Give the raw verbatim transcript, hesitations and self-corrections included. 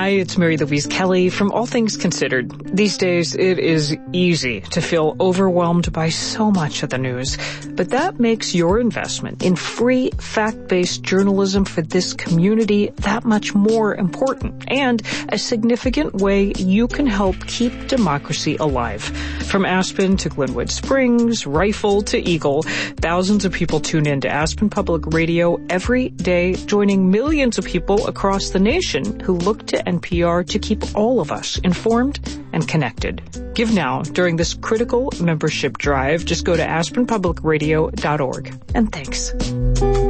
Hi, it's Mary Louise Kelly from All Things Considered. These days, it is easy to feel overwhelmed by so much of the news, but that makes your investment in free, fact-based journalism for this community that much more important, and a significant way you can help keep democracy alive. From Aspen to Glenwood Springs, Rifle to Eagle, thousands of people tune in to Aspen Public Radio every day, joining millions of people across the nation who look to N P R to keep all of us informed and connected. Give now during this critical membership drive. Just go to aspen public radio dot org. And thanks.